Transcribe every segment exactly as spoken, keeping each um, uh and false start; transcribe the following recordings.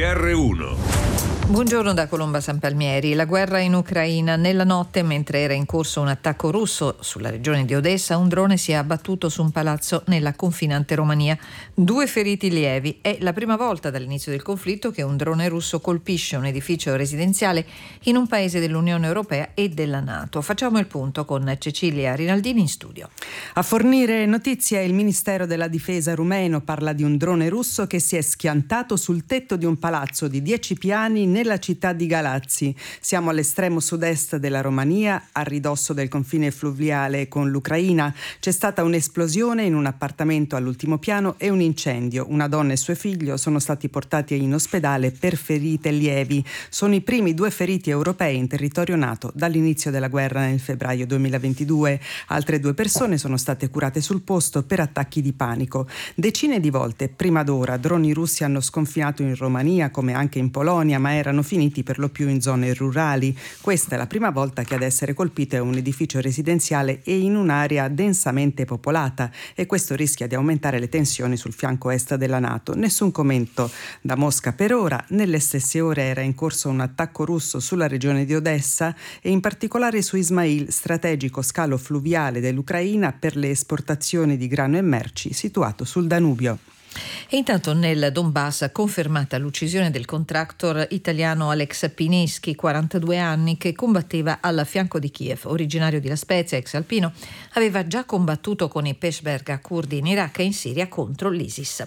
R uno. Buongiorno da Colomba San Palmieri. La guerra in Ucraina. Nella notte, mentre era in corso un attacco russo sulla regione di Odessa, un drone si è abbattuto su un palazzo nella confinante Romania. Due feriti lievi. È la prima volta dall'inizio del conflitto che un drone russo colpisce un edificio residenziale in un paese dell'Unione Europea e della NATO. Facciamo il punto con Cecilia Rinaldini in studio. A fornire notizie è il Ministero della Difesa rumeno. Parla di un drone russo che si è schiantato sul tetto di un palazzo di dieci piani nella città di Galazzi. Siamo all'estremo sud-est della Romania, a ridosso del confine fluviale con l'Ucraina. C'è stata un'esplosione in un appartamento all'ultimo piano e un incendio. Una donna e suo figlio sono stati portati in ospedale per ferite lievi. Sono i primi due feriti europei in territorio NATO dall'inizio della guerra nel febbraio duemilaventidue. Altre due persone sono state curate sul posto per attacchi di panico. Decine di volte prima d'ora droni russi hanno sconfinato in Romania come anche in Polonia, ma erano finiti per lo più in zone rurali. Questa è la prima volta che ad essere colpito è un edificio residenziale e in un'area densamente popolata, e questo rischia di aumentare le tensioni sul fianco est della NATO. Nessun commento da Mosca per ora. Nelle stesse ore era in corso un attacco russo sulla regione di Odessa e in particolare su Ismail, strategico scalo fluviale dell'Ucraina per le esportazioni di grano e merci situato sul Danubio. E intanto nel Donbass confermata l'uccisione del contractor italiano Alex Pineschi, quarantadue anni, che combatteva al fianco di Kiev. Originario di La Spezia, ex alpino, aveva già combattuto con i Peshmerga curdi in Iraq e in Siria contro l'ISIS.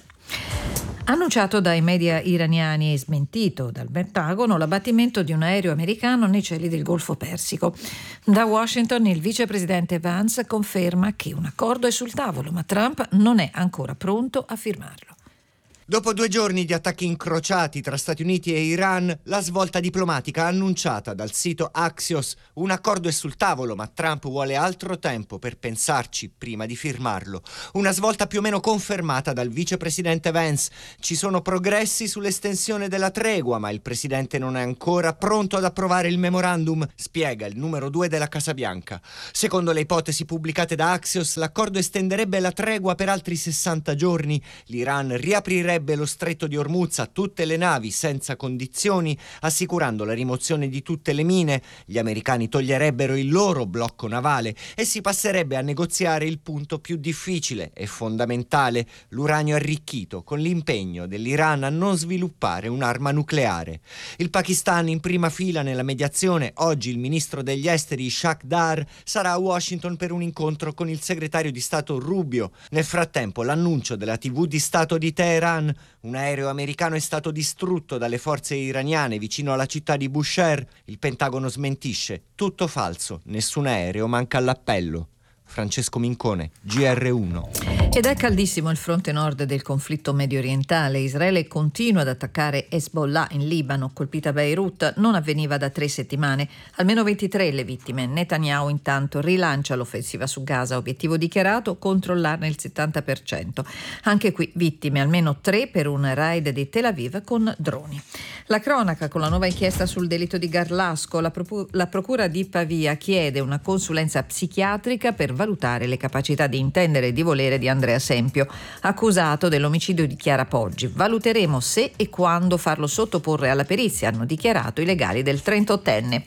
Annunciato dai media iraniani e smentito dal Pentagono l'abbattimento di un aereo americano nei cieli del Golfo Persico. Da Washington il vicepresidente Vance conferma che un accordo è sul tavolo, ma Trump non è ancora pronto a firmarlo. Dopo due giorni di attacchi incrociati tra Stati Uniti e Iran, la svolta diplomatica annunciata dal sito Axios. Un accordo è sul tavolo, ma Trump vuole altro tempo per pensarci prima di firmarlo. Una svolta più o meno confermata dal vicepresidente Vance. Ci sono progressi sull'estensione della tregua, ma il presidente non è ancora pronto ad approvare il memorandum, spiega il numero due della Casa Bianca. Secondo le ipotesi pubblicate da Axios, l'accordo estenderebbe la tregua per altri sessanta giorni. L'Iran riaprirebbe lo stretto di Hormuz a tutte le navi senza condizioni, assicurando la rimozione di tutte le mine. Gli americani toglierebbero il loro blocco navale e si passerebbe a negoziare il punto più difficile e fondamentale, l'uranio arricchito, con l'impegno dell'Iran a non sviluppare un'arma nucleare. Il Pakistan in prima fila nella mediazione. Oggi il ministro degli esteri Ishaq Dar sarà a Washington per un incontro con il segretario di Stato Rubio. Nel frattempo l'annuncio della tivù di Stato di Teheran: un aereo americano è stato distrutto dalle forze iraniane vicino alla città di Bushehr. Il Pentagono smentisce: tutto falso, nessun aereo manca all'appello. Francesco Mincone, G R uno. Ed è caldissimo il fronte nord del conflitto medio orientale. Israele continua ad attaccare Hezbollah in Libano, colpita Beirut non avveniva da tre settimane. Almeno ventitré le vittime. Netanyahu intanto rilancia l'offensiva su Gaza, obiettivo dichiarato controllarne il settanta per cento. Anche qui vittime, almeno tre per un raid di Tel Aviv con droni. La cronaca con la nuova inchiesta sul delitto di Garlasco. La, propu- la procura di Pavia chiede una consulenza psichiatrica per valutare le capacità di intendere e di volere di Andrea Sempio, accusato dell'omicidio di Chiara Poggi. Valuteremo se e quando farlo sottoporre alla perizia, hanno dichiarato i legali del trentottenne.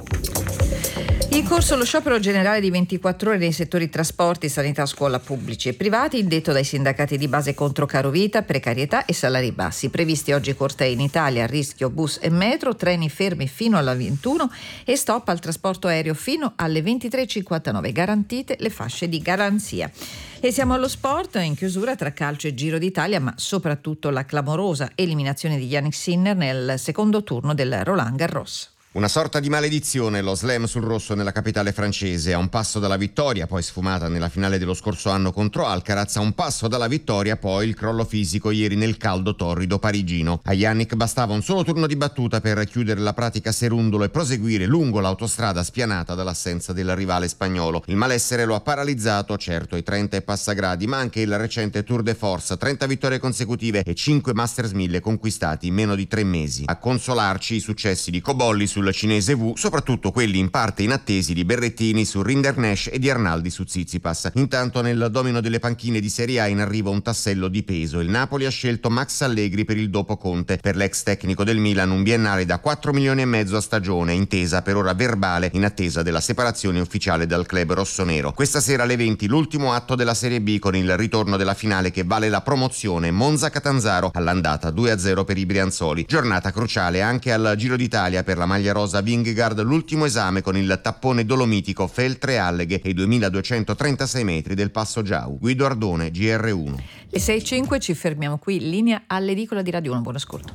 In corso lo sciopero generale di ventiquattro ore nei settori trasporti, sanità, scuola, pubblici e privati, indetto dai sindacati di base contro carovita, precarietà e salari bassi. Previsti oggi cortei in Italia, a rischio bus e metro, treni fermi fino alla ventuno e stop al trasporto aereo fino alle ventitré e cinquantanove, garantite le fasce di garanzia. E siamo allo sport, in chiusura tra calcio e Giro d'Italia, ma soprattutto la clamorosa eliminazione di Yannick Sinner nel secondo turno del Roland Garros. Una sorta di maledizione lo slam sul rosso nella capitale francese, a un passo dalla vittoria, poi sfumata nella finale dello scorso anno contro Alcaraz, a un passo dalla vittoria, poi il crollo fisico ieri nel caldo torrido parigino. A Yannick bastava un solo turno di battuta per chiudere la pratica serundolo e proseguire lungo l'autostrada spianata dall'assenza del rivale spagnolo. Il malessere lo ha paralizzato, certo i trenta e passa gradi, ma anche il recente Tour de Force, trenta vittorie consecutive e cinque Masters mille conquistati in meno di tre mesi. A consolarci i successi di Cobolli sul sul cinese Wu, soprattutto quelli in parte inattesi di Berrettini su Rinderknecht e di Arnaldi su Tsitsipas. Intanto nel domino delle panchine di Serie A in arrivo un tassello di peso. Il Napoli ha scelto Max Allegri per il dopo Conte. Per l'ex tecnico del Milan un biennale da quattro milioni e mezzo a stagione, intesa per ora verbale in attesa della separazione ufficiale dal club rossonero. Questa sera alle venti l'ultimo atto della Serie B con il ritorno della finale che vale la promozione. Monza-Catanzaro all'andata due a zero per i brianzoli. Giornata cruciale anche al Giro d'Italia per la maglia rosa Vingegaard, l'ultimo esame con il tappone dolomitico Feltre-Alleghe e i duemiladuecentotrentasei metri del Passo Giau. Guido Ardone, G R uno. Le sei e cinque, ci fermiamo qui, linea all'edicola di Radio uno. Buon ascolto.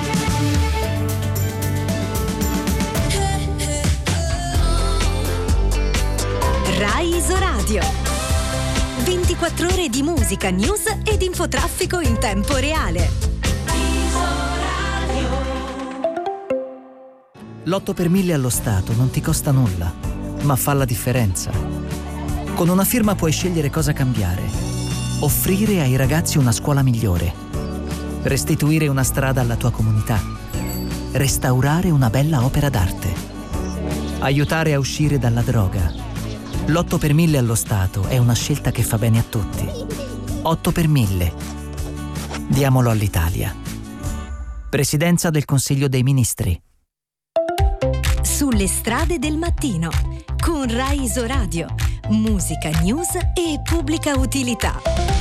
Rai Isoradio. ventiquattro ore di musica, news ed infotraffico in tempo reale. L'otto per mille allo Stato non ti costa nulla, ma fa la differenza. Con una firma puoi scegliere cosa cambiare. Offrire ai ragazzi una scuola migliore. Restituire una strada alla tua comunità. Restaurare una bella opera d'arte. Aiutare a uscire dalla droga. L'otto per mille allo Stato è una scelta che fa bene a tutti. otto per mille. Diamolo all'Italia. Presidenza del Consiglio dei Ministri. Sulle strade del mattino, con Rai Isoradio. Musica, news e pubblica utilità.